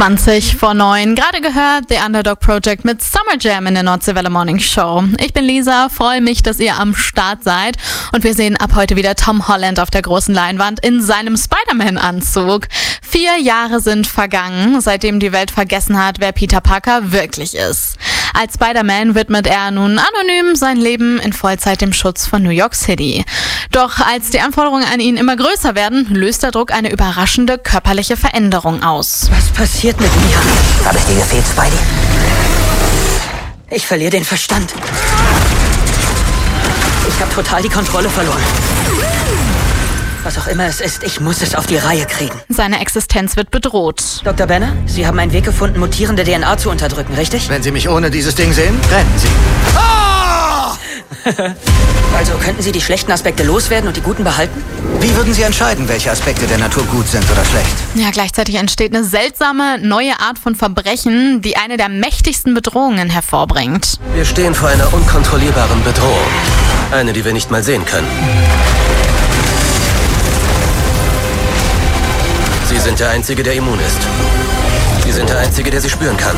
20:09. Gerade gehört The Underdog Project mit Summer Jam in der Nordseewelle Morning Show. Ich bin Lisa, freue mich, dass ihr am Start seid. Und wir sehen ab heute wieder Tom Holland auf der großen Leinwand in seinem Spider-Man-Anzug. 4 Jahre sind vergangen, seitdem die Welt vergessen hat, wer Peter Parker wirklich ist. Als Spider-Man widmet er nun anonym sein Leben in Vollzeit dem Schutz von New York City. Doch als die Anforderungen an ihn immer größer werden, löst der Druck eine überraschende körperliche Veränderung aus. Was passiert mit mir? Habe ich dir gefehlt, Spidey? Ich verliere den Verstand. Ich habe total die Kontrolle verloren. Was auch immer es ist, ich muss es auf die Reihe kriegen. Seine Existenz wird bedroht. Dr. Banner, Sie haben einen Weg gefunden, mutierende DNA zu unterdrücken, richtig? Wenn Sie mich ohne dieses Ding sehen, rennen Sie. Ah! Also könnten Sie die schlechten Aspekte loswerden und die guten behalten? Wie würden Sie entscheiden, welche Aspekte der Natur gut sind oder schlecht? Ja, gleichzeitig entsteht eine seltsame, neue Art von Verbrechen, die eine der mächtigsten Bedrohungen hervorbringt. Wir stehen vor einer unkontrollierbaren Bedrohung. Eine, die wir nicht mal sehen können. Sie sind der Einzige, der immun ist. Sie sind der Einzige, der sie spüren kann.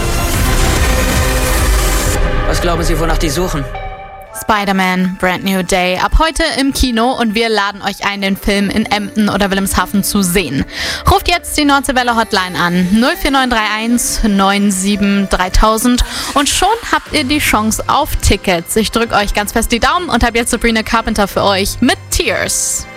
Was glauben Sie, wonach die suchen? Spider-Man, Brand New Day, ab heute im Kino und wir laden euch ein, den Film in Emden oder Wilhelmshaven zu sehen. Ruft jetzt die Nordseewelle Hotline an 04931 97 3000 und schon habt ihr die Chance auf Tickets. Ich drücke euch ganz fest die Daumen und habe jetzt Sabrina Carpenter für euch mit Tears.